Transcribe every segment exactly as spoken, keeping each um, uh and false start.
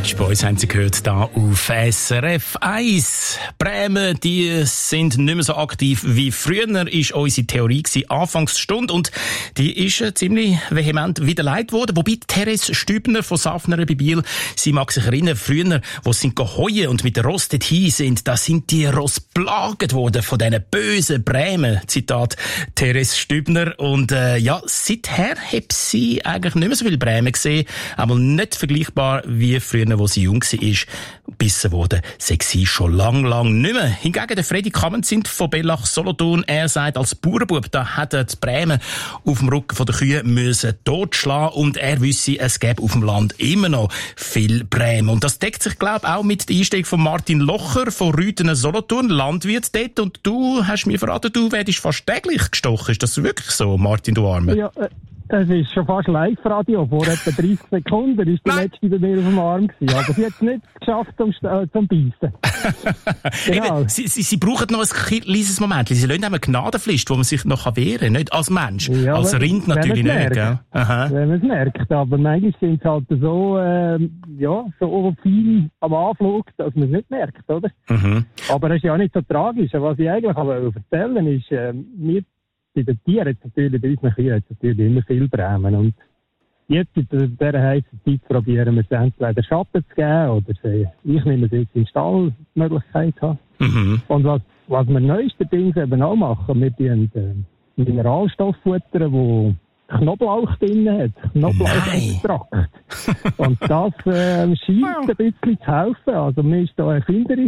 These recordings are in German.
Beach Boys haben Sie gehört, da auf S R F eins. Bremen, die sind nicht mehr so aktiv wie früher, ist unsere Theorie gewesen, Anfangsstunde. Und die ist äh, ziemlich vehement widerlegt worden. Wobei Therese Stübner von Safnern bei Biel, sie mag sich erinnern, früher, wo sie geheuen und mit der Ross dorthin sind, da sind die Ross plaget worden von diesen bösen Bremen. Zitat Therese Stübner. Und äh, ja, seither hat sie eigentlich nicht mehr so viel Bremen gesehen, aber nicht vergleichbar wie früher, wo sie jung war, gebissen wurde, sei sie schon lang, lang nicht mehr. Hingegen der Freddy Kammenzint von Bellach Solothurn, er sagt, als Bauernbub, da hätte die Bremen auf dem Rücken der Kühe müssen totschlagen und er wisse, es gäbe auf dem Land immer noch viel Bremen. Und das deckt sich, glaube ich, auch mit der Einstellung von Martin Locher von Rüthen Solothurn, Landwirt dort. Und du hast mir verraten, du werdest fast täglich gestochen. Ist das wirklich so, Martin, du Arme? Ja, äh Es ist schon fast Live-Radio. Vor etwa dreißig Sekunden ist die Nein. letzte bei mir auf dem Arm gewesen. Aber sie hat es nicht geschafft zum, äh, zum Beißen. Genau. Eben, sie, sie, sie brauchen noch ein kleines Moment. Sie lassen eine Gnadenfrist, wo man sich noch wehren kann. Nicht als Mensch. Ja, als Rind natürlich nicht. Ja. Aha. Wenn man es merkt. Aber manchmal sind es halt so, äh, ja, so viel am Anflug, dass man es nicht merkt, oder? Mhm. Aber es ist ja nicht so tragisch. Was ich eigentlich aber erzählen ist, äh, wir bei den Tieren hat natürlich, bei unseren Kühen hat natürlich immer viel Bremen. Und jetzt in dieser heißen Zeit probieren wir es entweder Schatten zu geben oder sie, ich nehme es jetzt in Stall die Möglichkeit haben. Mhm. Und was, was wir neuestens eben auch machen, wir tun äh, Mineralstoff futtern, wo Knoblauch drin hat. Knoblauchextrakt. Und das äh, scheint ein bisschen zu helfen. Also man ist da erfinderisch.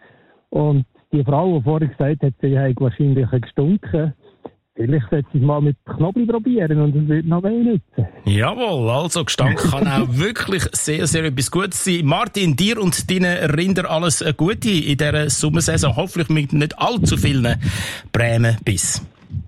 Und die Frau, die vorher gesagt hat, sie hat wahrscheinlich gestunken. Vielleicht sollte ich es mal mit Knoblauch probieren und es wird noch weh nützen. Jawohl, also Gestank kann auch wirklich sehr, sehr etwas Gutes sein. Martin, dir und deinen Rinder alles Gute in dieser Sommersaison. Hoffentlich mit nicht allzu vielen Bremen-Biss.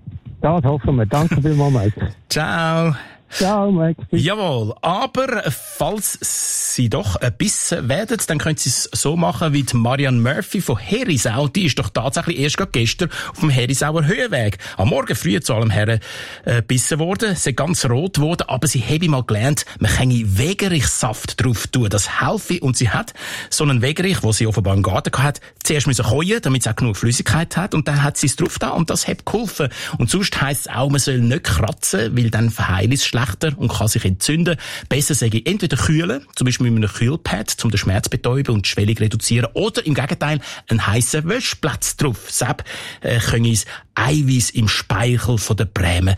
Das hoffen wir. Danke vielmals, Mike. Ciao. Ciao, Mike. Jawohl, aber falls Sie doch ein bisschen werden, dann können Sie es so machen wie die Marianne Murphy von Herisau. Die ist doch tatsächlich erst gerade gestern auf dem Herisauer Höhenweg am Morgen früh zu allem Herren äh, bissen worden. Sie ist ganz rot geworden, aber sie habe mal gelernt, man kann Wegerichsaft drauf tun. Das helfe. Und sie hat so einen Wegerich, den sie offenbar im Garten hatte, zuerst müssen keuen, damit sie auch genug Flüssigkeit hat. Und dann hat sie es drauf da und das hat geholfen. Und sonst heisst es auch, man soll nicht kratzen, weil dann verheilt es schlechter und kann sich entzünden. Besser sage ich entweder kühlen, zum Beispiel mit einem Kühlpad, um den Schmerz zu betäuben und die Schwellung reduzieren, oder im Gegenteil einen heissen Wäschplatz drauf. Sepp äh, können uns Eiweiß im Speichel von der Bremen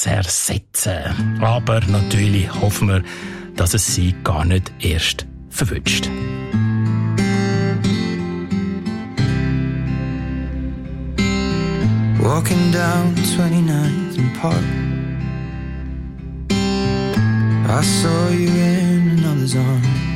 zersetzen. Aber natürlich hoffen wir, dass es sie gar nicht erst verwünscht. Walking down twenty-ninth and Park, I saw you in another's arms.